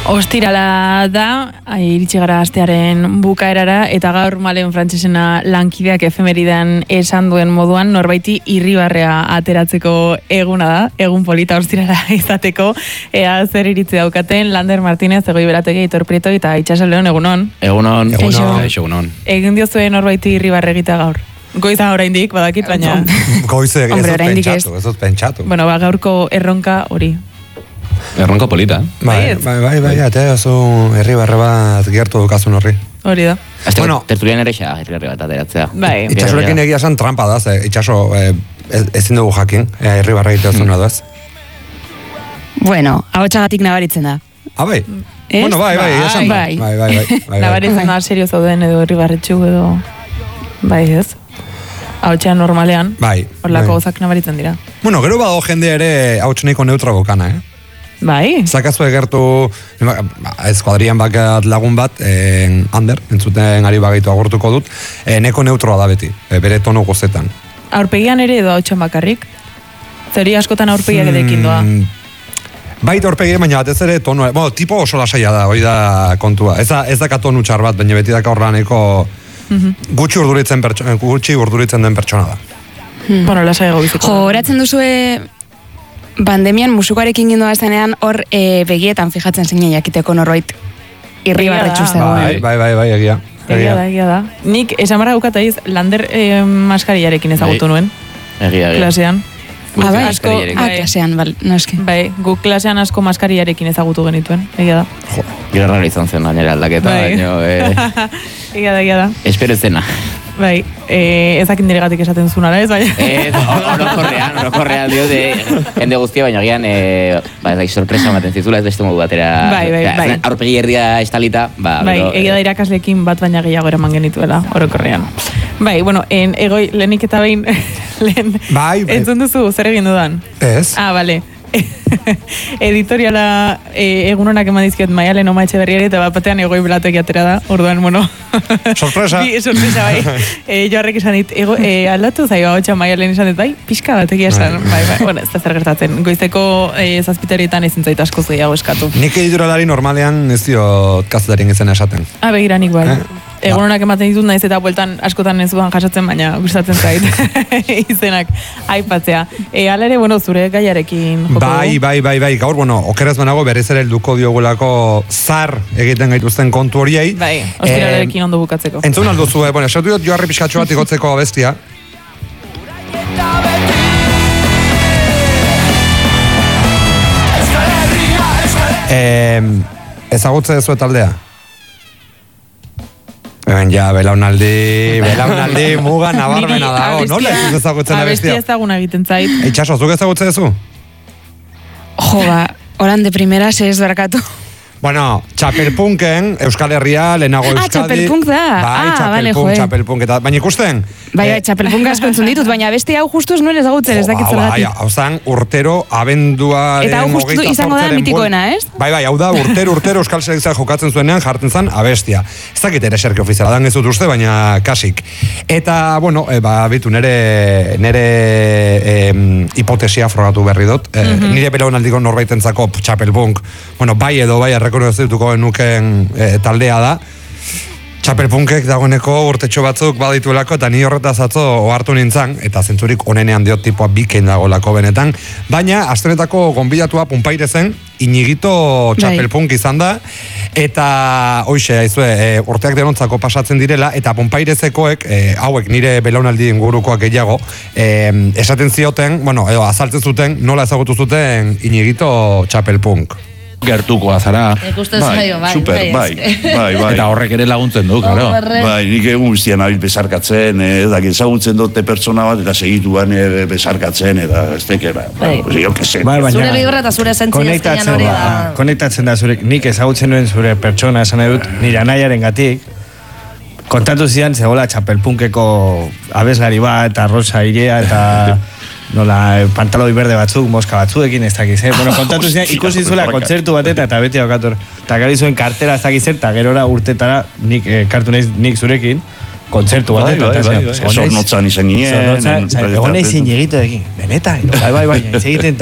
Ostirala da, iritsi gara astearen bukaerara, eta gaur Malen Frantsesena lankideak efemeridan esan duen moduan, norbaiti irribarrea ateratzeko eguna da, egun polita ostirala izateko, ea zer iritzi daukaten, Lander Martínez, Egoi Berategi, Aitor Prieto eta Itxaso Leon, egunon. Egunon. Egunon. Egin diozue norbaiti irribarre egita gaur. Goiza oraindik, badakit, baina... Goiza ez dut pentsatu. Bueno, gaurko erronka hori. Erronka polita. Bai, eta oso herribarre bat gertu dukazun horri. Hori da. Bueno, tertulian ere xa, herribarre bat ateratzea. Bai. Itxasorekin egia esan trampa da, Itxaso ezin dugu jakin, herribarre egitea zuna da ez. Bueno, ahotsagatik nabaritzen da. Bai. Bueno, bai, esan bai. Nabaritzen da, serio zauden edo herribarretxu edo... Bai, ez? Ahotxean normalean. Bai. Horlako gozak nabaritzen dira. Bueno, gero bado jende ere ahots nahiko neutra gokana, Bai. Zakazu egertu eskuadrian bakat lagun bat, Ander, entzuten ari bagaitu agurtuko dut, neko neutroa da beti, bere tono gozetan. Aurpegian ere edo ahotxan bakarrik? Zeri askotan aurpegiak edekin doa? Baita aurpegian, baina batez ere tono, tipo oso lasaia da, hori da kontua. Ez da tonu txar bat, baina beti daka horra neko gutxi urduritzen den pertsona da. Bueno, lasai biziko. Jo, horatzen duzue... Pandemian musukarekin gindoa zenean hor begietan fijatzen zinen jakiteko norbait irribarretxu zegoen. Bai, egia. Egia da. Nik esan barra gukataiz Lander maskariarekin ezagutu nuen. Egia. Klasean. Bai, klasean, noski. Bai, guk klasean asko maskariarekin ezagutu genituen, egia da. Jo, irarra izan zen gainera aldaketa, baino... Egia da. Espero zena. Bai, ezakin diregatik esaten zunara, ez baina? Orokorrean dio de jende guztia, baina gian sorpresa ematen zizula ez beste modu batera. Bai. Aurpegi herria estalita. Bai, egia da irakasleekin bat baina gehiago eraman genituela, orokorrean. Bai, bueno, Egoi, lehenik eta behin, entzun duzu, zer egin dudan? Ez. Bale. Editoriala egunonak eman dizkiot Maialen Oma Etxeberriari eta bat batean Egoi Berategi atera da, orduan, bueno. Sorpresa. Sorpresa, bai. Joarrek esan dit, aldatu zaio ahotsa Maialen esan dit, bai, pixka bat egia esan. Bai, bueno, ez da zer gertatzen. Goizeko zazpiterietan ezin zait askoz gehiago eskatu. Nik editorialari normalean ez diot kazetarien izena esaten. Begira nik bai. Egunonak ematen ditut naiz eta bueltan askotan ez duan jasatzen, baina gustatzen zait izenak aipatzea. Hala ere, bueno, zure gaiarekin joko. Bai, gaur, bueno, okeraz banago berriz ere helduko diogulako zar egiten gaituzten kontu horiei. Bai, ostiralarekin ondo bukatzeko. Entzun alduzu, bueno, esatu dut joarri pixkatxo bat igotzeko abestia. Ezagutze dezu taldea? Belaunaldi muga nabarmena dago. Nola ez ezagutzen abestia? Abestia ezaguna egiten zait. Itxaso, zuk ezagutze dezu? Jo, oran de primera ez barakatu. Bueno, Txapelpunken, Euskal Herria, lehenago Euskadi... Txapelpunk da. Txapelpunk. Baina ikusten? Bai, Txapelpunk asko entzun ditut, baina beste hau justuz nuen ezagutzen ez dakit zergatik. Hau zan, urtero, abenduaren... Eta hau justu izango da mitikoena, ez? Bai, hau da, urtero Euskal Selekzioa jokatzen zuenean jartzen zan abestia. Ez dakit ere eserki ofiziala, dan ez dut uste, baina kasik. Eta, bueno, bitu, nere hipotesia frogatu berri dut. Nire belaunaldiko norbaitentzako Txapelpunk, bueno, bai edo bai rekonozituko nuken taldea da. Txapelpunkek dagoeneko urtetxo batzuk badituelako eta ni horretaz atzo ohartu nintzan, eta zentzurik onenean diot tipoa bikain dagolako benetan, baina astenetako gonbidatua Punpaire zen, Iñigito Txapelpunk izan da, eta hoxe, urteak denontzako pasatzen direla, eta Punpairezekoek, hauek nire belaunaldi ingurukoak gehiago, esaten zioten, bueno, azaltzen zuten, nola ezagutu zuten Iñigito Txapelpunk. Gertukoa zara. Super, bai. Eta horrek ere laguntzen du, claro. Bai, nik egun guztian nabil besarkatzen, ezagutzen dute pertsona bat, eta segituan besarkatzen, eta ez teke, zure bigorra eta zure zentzia hori da. Konektatzen da zure, nik ezagutzen duen zure pertsona, esan edut, nire anaiaren gatik, kontatu zidan, zegoela Txapelpunkeko abeslari bat, eta rosa irea, eta... nola, pantaloi berde batzuk, moska batzuekin, ez dakiz, bueno, kontatu zidan, ikusi zuela kontzertu bateta, eta beti haukator, eta gari zuen kartera ez dakiz, eta gerora urtetara, kartu nahiz nik zurekin, kontzertu bateta. Zornotzan izan ginen. Egon nahi zin egiteekin, benetan, bai, ez egiten, eta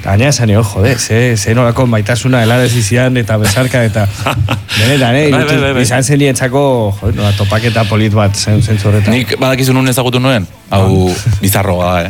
Gaina esan nio, jode, ze nolako maitasuna helarazi zian eta besarka eta benetan, izan zen nientzako, jode, nola topaketa polit bat zentzu horretan. Nik badakizu nun ezagutu nuen? Hau, bizarroa,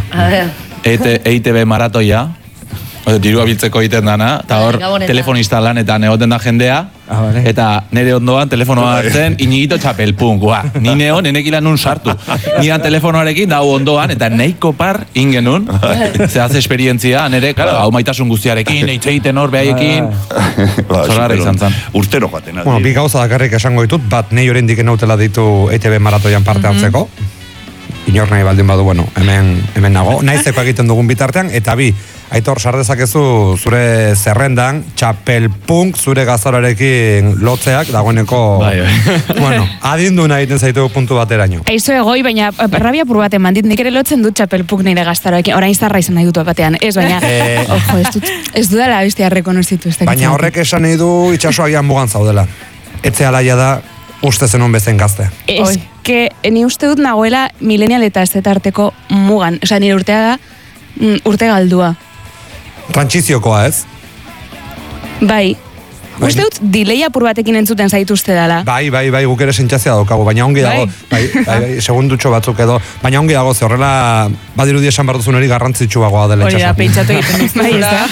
EITB maratoia, dirua biltzeko egiten dana, eta hor telefonista lanetan egoten da jendea, eta nire ondoan telefonoa hartzen, Iñiguito Txapelpunk, ni neon, enekilan nun sartu. Nian telefonoarekin, da ondoan, eta neiko par ingenun, zehaz esperientzia, nire, hau maitasun guztiarekin, eitzeiten hor behaiekin, zorgarra izan zen. Urtero joaten. Bueno, bi gauza dakarrik esango ditut, bat nahi oraindik enautela ditu EITB maratoian parte hartzeko, inor nahi baldin badu, bueno, hemen nago, naizeko egiten dugun bitartean, eta bi, Aitor, sardezakezu zure zerrendan, Txapelpunk zure gazaroarekin lotzeak, dagoeneko, bueno, adindu nahi egiten zaitu puntu bateraino. Eizo egoi, baina rabia pur baten mandit, nik ere lotzen dut Txapelpunk nire gazaroarekin, orain zarra izan nahi dut batean, ez, baina, ojo, ez dudala bestia rekonozitu. Baina horrek esan nahi du itxasoagian mugan zaudela. Etze alaia da, uste zenun bezen gazte. Ez que, ni uste dut nagoela milenial eta ez arteko mugan, oza, nire urtea da, urte galdua. Trantziziokoa, ez? Bai. Uste dut, delay apur batekin entzuten zaituzte dela. Bai, guk ere sentzazia daukagu, baina ongi dago, segundutxo batzuk edo, baina ongi dago, ze horrela, badirudi esan behar duzun hori garrantzitsuagoa dela itxasoan. Hori da, pentsatu egiten duzula.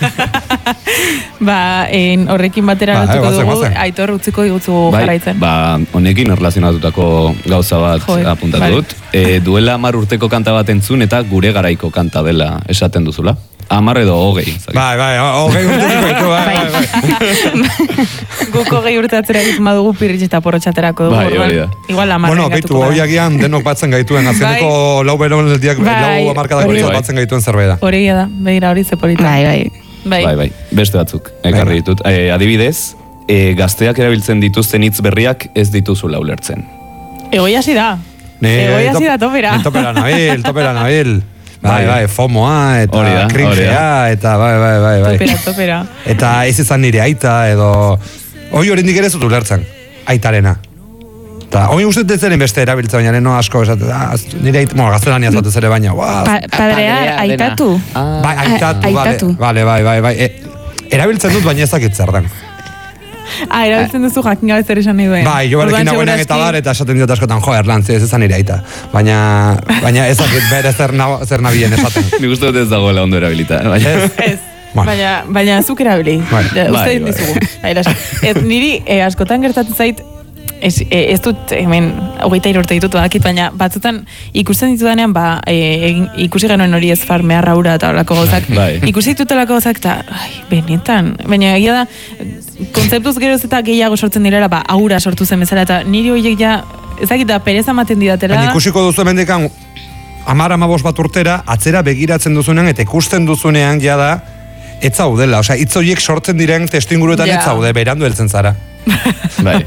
Horrekin batera hartuko dugu, Aitor utziko digutzu jarraitzen. Honekin erlazionatutako gauza bat apuntatu dut. Duela 10 urteko kanta bat entzun eta gure garaiko kanta dela esaten duzula. 10 edo 20. Bai, 20 urteko ditu, bai. Guk 20 urte atzera egiten badugu pirritx eta porrotxaterako dugu. Bai, hori da. Igual 10 bueno, beitu, hori agian denok batzen gaituen, azkeneko lau beronaldiak, lau amarkadak batzen gaituen zerbait da. Hori da, begira hori zepolita. Bai, beste batzuk, ekarri ditut. Adibidez, gazteak erabiltzen dituzten hitz berriak ez dituzula ulertzen. Egoi hasi da. Egoi hasi da topera. Topera nabil. Bai, FOMOa, eta cringea, eta bai. Topera. Eta ez izan nire aita, edo... Hoi hori ere zut ulertzen, aitarena. Eta hori uste ez zen beste erabiltzen, baina no asko, nire aita, gaztelania zatez ere baina, Padrea, aitatu. Bai, aitatu, bai. Erabiltzen dut, baina ezakit zer den. Erabiltzen duzu jakin gabe zer esan nahi duen. Bai, jo barekin nagoenean eta bar, eta esaten diot askotan, erlan, ez ezan nire aita. Baina ezakit bere zer nabien esaten. Nik uste dut ez dagoela ondo erabilita. Ez, baina zuk erabili. Uste dizugu. Niri askotan gertatzen zait, ez dut hemen 23 urte ditut badakit, baina batzutan ikusten ditudanean ikusi genuen hori ez farmea raura eta horako gauzak. Ikusi ditutelako gauzak eta benetan. Baina egia da, kontzeptuz geroz eta gehiago sortzen direla, aura sortu zen bezala eta niri horiek ja, ezakita pereza maten didatela. Baina ikusiko duzu mendekan 10-15 bat urtera, atzera begiratzen duzunean eta ikusten duzunean ja da, ez zaudela. Osea, hitz horiek sortzen diren testu inguruetan ez zaude, berandu heltzen zara. Bai,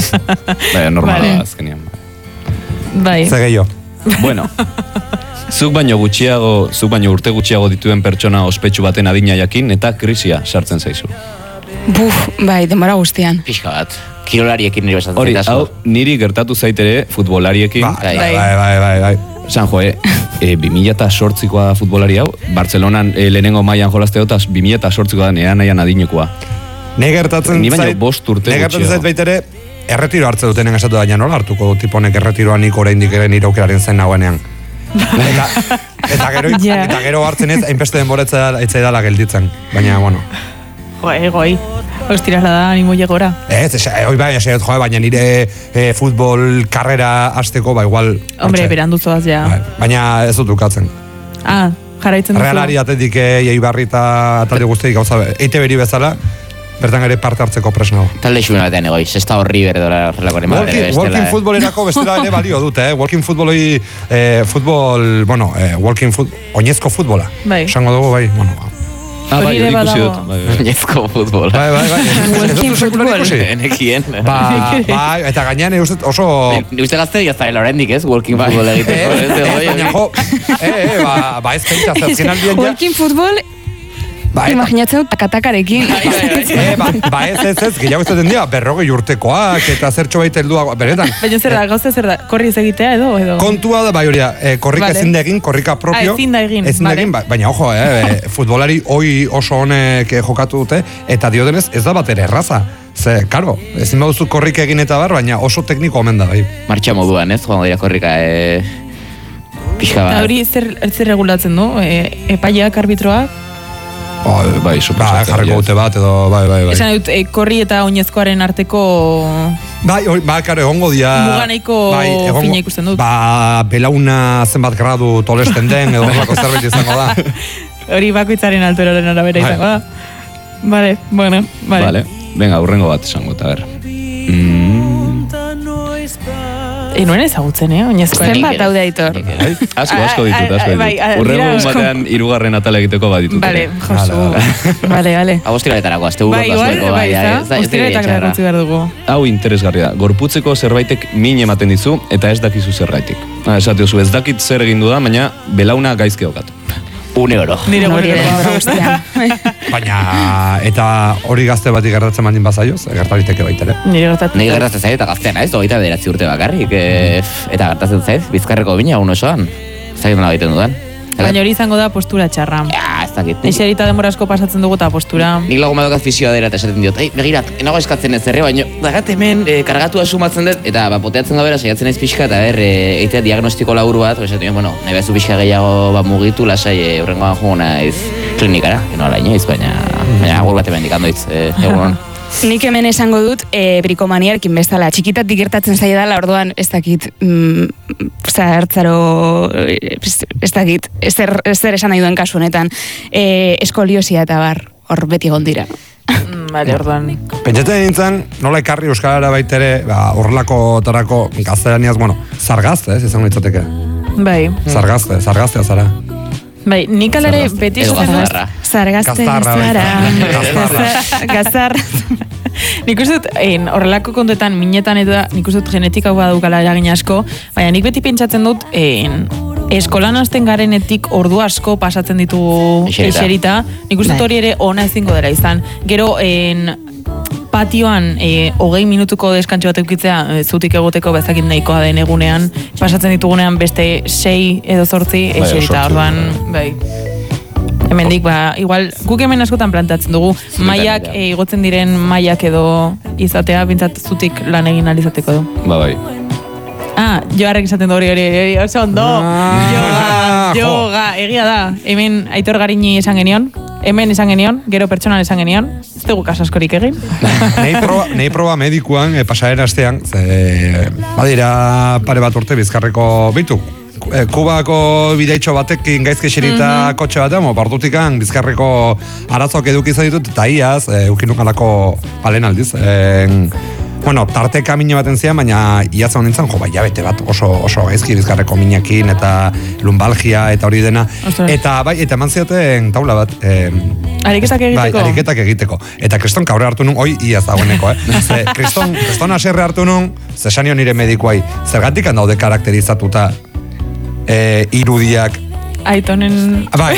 normala azkenian. Bai. Ze gehiago. Bueno, zuk baino urte gutxiago dituen pertsona ospetsu baten adina jakin eta krisia sartzen zaizu. Bai, denbora guztian. Pixka bat, kirolariekin nire besatzen hori, hau, niri gertatu zaitere futbolariekin. Bai. San Joe, 2008koa futbolari hau, Bartzelonan lehenengo mailan jolazte dut, 2008koa da nahian adinekoa. Negertatzen zait baitere, erretiro hartze dutenen esatu daina nola hartuko du tiponek erretiroan nik oraindik ere nire aukeraren zen nagoenean. Eta gero hartzen ez, hainbeste denboretza etzaidala gelditzen, baina, bueno. Goi, ostirala da, animo llegora. Baina nire futbol karrera hasteko, igual... Hombre, beranduzoaz, ja. Baina ez dut ukatzen. Jarraitzen duzu. Realari atetik Eibarri eta talde guztiak gauza, EITB bezala, bertan ere parte hartzeko presnago. Talde xumena batean egoi, Sestao River dora relakoaren madre bestela. Walking futbolerako bestela ere balio dute, Walking futboloi, walking futbol, oinezko futbola. Bai. Sango dugu, bai, bueno. Bai, ikusi dut. Oinezko futbola. Bai. Walking futbol. Enekien. Bai, eta gainean oso... Ni uste gazte jaztarela horrendik ez, walking futbol egiteko. Baina, ez pentsa, zertzen aldien ja... Walking futbol... Imaginatzen dut takatakarekin. Ez, gehiago ez dira, 40 urtekoak, eta zertxo baita helduak, beretan. Baina zer da, gauza zer da, korri ez egitea edo? Kontua da, bai hori da, korrika ezin da egin, korrika propio. Ezin da egin, baina ojo, futbolari hoi oso honek jokatu dute, eta diotenez ez da bat ere erraza. Ze, karo, ezin baduzu korrika egin eta bar, baina oso tekniko omen da, bai. Martxa moduan, ez? Joan dira korrika, pixka bat. Hori zer regulatzen du? Epaiak, arbitroak? Bai, jarriko dute bat, edo, bai. Esan dut, korri eta oinezkoaren arteko... Bai, karo, egongo dia... Muganeiko fina ikusten dut. Belauna zenbat gradu tolesten den, edo horrelako zerbait izango da. Hori bakoitzaren altueraren arabera izango da. Vale. Vale, venga, urrengo bat esango, eta ber. Nuen ezagutzen, oinezkoaren. Zenbat daude Aitor? Asko ditut. Urrengo batean hirugarren atala egiteko bat ditut. Vale, Josu. Vale. Agostiraretarako, azte burro azteko. Agostiraretak garrantzi behar dugu. Hau interesgarria da. Gorputzeko zerbaitek min ematen dizu, eta ez dakizu zergaitik. Esatiozu, ez dakit zer egin du da, baina belauna gaizki okatu. €1. Nire Baina, eta hori gazte batik gertatzen mandin bazaioz, gertaliteke baitere. Nire gertatzen zait, eta gaztean ez, 29 urte bakarrik. Eta gertatzen zait, bizkarreko bina, un osoan. Zagit nola egiten dudan. Baina hori izango da postura txarra. Ez dakit. Eixerita denbora asko pasatzen dugu eta postura. Nik lagun badokaz fisioa dira eta esaten diot. Begirat, enago eskatzen ez zerre, baina dagat hemen kargatua sumatzen dut, eta poteatzen gabera saiatzen naiz pixka, eta egitea diagnostiko laburu bat, esaten diot, bueno, nahi behazu pixka gehiago mugitu, lasai urrengoan jugu naiz klinikara, inoala inoiz, baina agur bat hemen dikandoitz, egunon. Nik hemen esango dut, brikomaniarkin bezala, txikitatik gertatzen zaila dela, orduan ez dakit, hartzaro, ez dakit, ezer esan nahi duen kasu honetan, eskoliosia eta bar, hor beti gondira. Bale, orduan. Pentsatzen nintzen, nola ekarri euskara baitere, horrelako tarako gaztelaniaz, zargazte, ez izango ditzateke. Bai. Zargaztea zara. Bai, nik alare beti zargazte gazarra. Nik uste dut, horrelako kontuetan, minetan eta nik uste dut genetika badukala eragin asko, baina nik beti pentsatzen dut, eskolan hasten garenetik ordu asko pasatzen ditugu eixerita, nik uste dut hori ere ona ezingo dela izan. Gero, patioan 20 minutuko deskantxo bat eukitzea zutik egoteko bezakit nahikoa den egunean, pasatzen ditugunean beste 6 edo 8 eixerita, orduan, bai. Hemendik, igual, guk hemen askotan plantatzen dugu, mailak, igotzen diren mailak edo izatea, bintzat zutik lan egin alizateko du. Bai. Joarrek esaten du hori, oso ondo. Yoga, egia da. Hemen Aitor Garini esan genion, hemen esan genion, gero pertsonan esan genion, ez dugu kasaskorik egin. Nei proba medikuan, pasaren astean, badira pare bat urte bizkarreko bitu. Kubako bideitxo batekin gaizke xerita kotxe batean, bardutikan bizkarreko arazoak edukiza ditut, eta iaz, eukinukalako palen aldiz. Tarteka mine baten zian, baina iaz hau nintzen, jabete bat oso gaizki bizkarreko minekin, eta lumbalgia, eta hori dena. Eta eman zioten taula bat. Ariketak egiteko? Bai, ariketak egiteko. Eta kriston kaure hartu nun, iaz dagoeneko, kriston aserre hartu nun, zesanio nire medikuai, zergatik handaude karakterizatuta irudiak. Aitonen... Bai.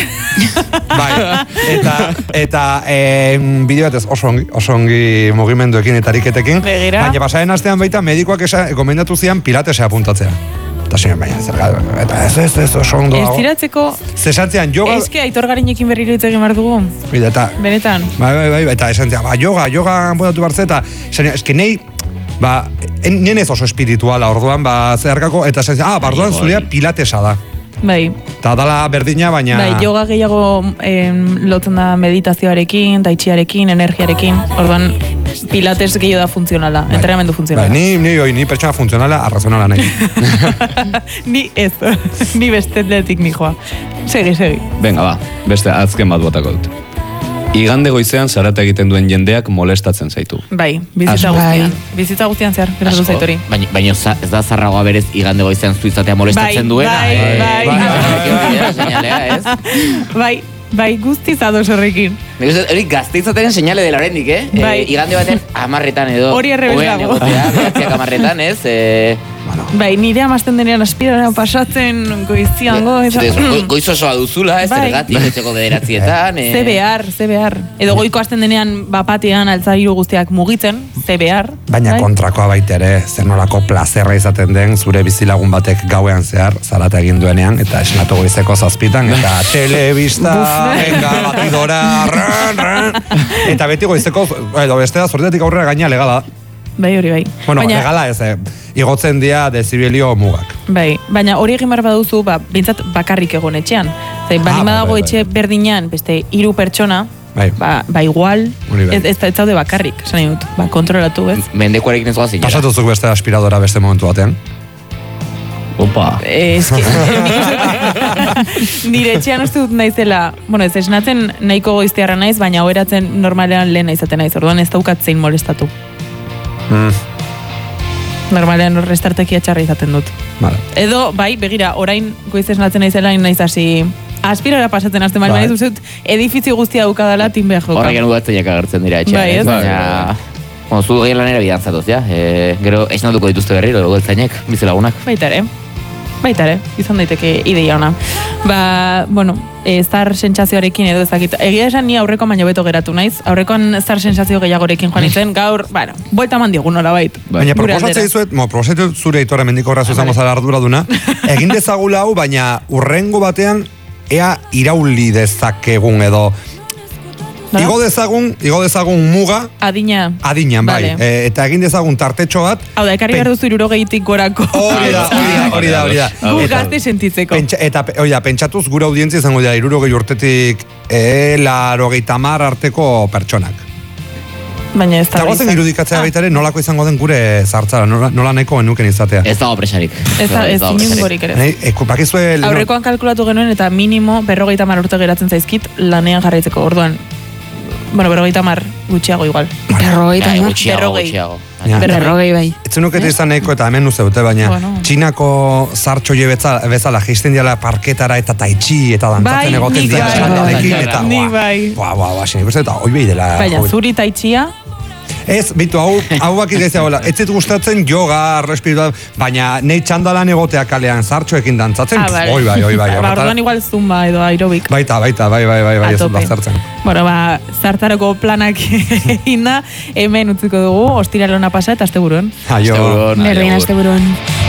Eta bideo batez oso ongi mugimenduekin eta ariketekin. Begira. Baina pasaren astean baita medikoak gomendatu zian pilatesea apuntatzea. Eta ziren, baina ez oso ondo dago. Ez tiratzeko... Zesantzean, yoga... Ezke Aitor Garinekin berriro hitz egin behar dugu. Benetan. Bai, eta esantzean, yoga apuntatu bartze, eta eske nei... nien ez oso espirituala orduan, zeharkako, eta esantzean, barduan zurea pilatesa da. Bai. Eta dala berdina, baina... Bai, yoga gehiago lotzen da meditazioarekin, taichiarekin, energiarekin. Orduan, pilates gehiago da funtzionala, entrenamendu funtzionala. Ni pertsona funtzionala, arrazonala nahi. Ni ez, ni bestetletik nijoa. Segi. Venga, beste azken bat botako dut. Igande goizean zarata egiten duen jendeak molestatzen zaitu. Bai, bizitza guztian zehar, gertatu zaitori. Baina ez da zarragoa berez igande goizean zuizatea molestatzen duena. Bai, guztiz ados horrekin. Hori gazteizateren señale dela horrendik, Bai. Igande baten 10 edo. Hori errebes dago. Behatziak 10, ez? Bai, nire amazten denean aspirara pasatzen goiziango. Goiz osoa duzula, ez zergatik, etxeko bederatzietan. Ze behar. Edo goiko hasten denean bapatean altzairu guztiak mugitzen, ze behar. Baina kontrakoa baita ere, zer nolako plazerra izaten den zure bizilagun batek gauean zehar, zarata egin duenean, eta esnatu goizeko 7 eta telebista, venga, batidora, eta beti goizeko, edo bestea, zortetik aurrera gaina legala. Bai, hori bai. Bueno, legala ez, igotzen dia dezibelio mugak. Bai, baina hori egin behar baduzu, bintzat bakarrik egon etxean. Bali badago etxe berdinean, beste 3 pertsona, igual, ez zaude bakarrik, esan dut, kontrolatu, ez? Mendekuarekin ez goazik. Pasatuzuk beste aspiradora beste momentu batean? Opa. Nire etxean uste dut naizela, ez esnatzen nahiko goiztiarra naiz, baina oheratzen normalean lehen naizaten naiz, orduan ez daukat zein molestatu. Normalean restartekia txarra izaten dut. Vale. Edo, bai, begira, orain goiz esnatzen naizela naiz hasi aspirara pasatzen azten bali, baina dut edifizio guztia dukadala timbe joka. Horrekin udatzeiak agertzen dira etxean. Bai, ez? Bueno, zu egin lanera bidan zatuz, ja? Gero esnatuko dituzte berriro, goeltzainek, bizilagunak. Baita ere, izan daiteke ideia ona. Zar sentsazioarekin edo ezakit. Egia esan ni aurreko baino beto geratu naiz. Aurrekoan zar sentsazio gehiagorekin joan itzen, gaur, buelta eman digun nola bait. Baina proposatzea dizuet, zure Aitor Hemendik horraz izango zara arduraduna, egin dezagula hau, baina urrengo batean ea irauli dezakegun edo igo dezagun muga adinean, bai. Eta egin dezagun tartetxo bat. Hau da, ekarri behar duzu 60 gorako. Hori da. Gu gazte sentitzeko. Eta, pentsatuz gure audientzia izango dira 60 urtetik 80 arteko pertsonak. Baina ez da. Eta gozen irudikatzea baita ere nolako izango den gure zartzara, nola nahiko genuken izatea. Ez dago presarik. Ez inungorik ere. Aurrekoan kalkulatu genuen eta minimo 50 urte geratzen zaizkit lanean jarraitzeko, orduan. 50 gutxiago igual. 50 bai. Etzenukete izan nahiko eta hemen uzeute, baina Txinako zartxoie bezala geisten diala parketara eta taitxi eta dantzatzen egoten dira esandarekin eta eta hoi behi dela. Baina zuri taitxia? Ez, bitu, hau bakit gehiagoela. Ez zit gustatzen yoga, espiritual, baina nahi txandalan egotea kalean zartxoekin dantzatzen. Oi bai. Orduan igual zumba edo aerobik. Baita, bai, ez dut zartzen. Zartarako planak egin da, hemen utziko dugu, ostiralona pasa eta asteburuan. Aio. Berdin asteburuan.